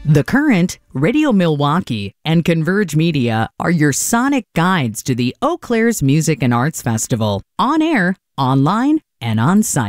The Current, Radio Milwaukee, and Converge Media are your sonic guides to the Eau Claire's Music and Arts Festival, on air, online, and on site.